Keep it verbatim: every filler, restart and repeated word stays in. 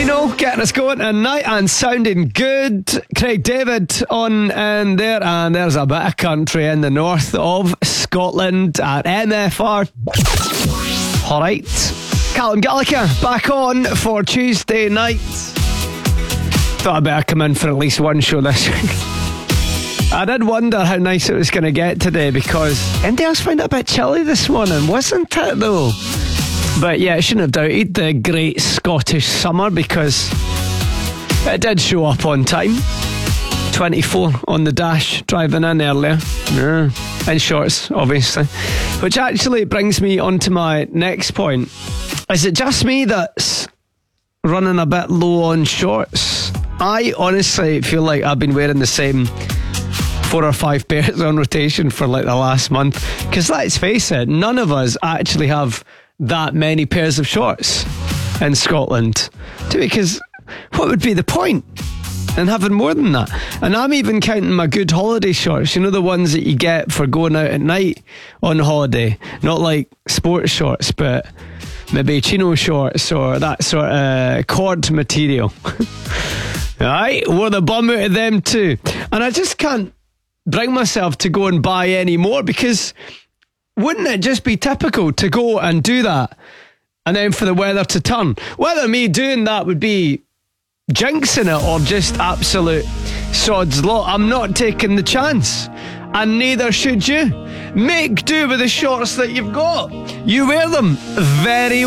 Chino getting us going tonight and sounding good. Craig David on in there, and there's a bit of country in the north of Scotland at M F R. Alright, Callum Gallagher back on for Tuesday night. Thought I'd better come in for at least one show this week. I did wonder how nice it was going to get today, because India's found it a bit chilly this morning, wasn't it though? But yeah, I shouldn't have doubted the great Scottish summer, because it did show up on time. twenty-four on the dash, driving in earlier. Yeah, in shorts, obviously. Which actually brings me on to my next point. Is it just me that's running a bit low on shorts? I honestly feel like I've been wearing the same four or five pairs on rotation for like the last month. Because let's face it, none of us actually have that many pairs of shorts in Scotland. Because what would be the point in having more than that? And I'm even counting my good holiday shorts, you know, the ones that you get for going out at night on holiday, not like sports shorts, but maybe chino shorts or that sort of cord material. Alright, wore the bum out of them too. And I just can't bring myself to go and buy any more, because wouldn't it just be typical to go and do that and then for the weather to turn? Whether me doing that would be jinxing it or just absolute sod's law, I'm not taking the chance, and neither should you. Make do with the shorts that you've got. You wear them very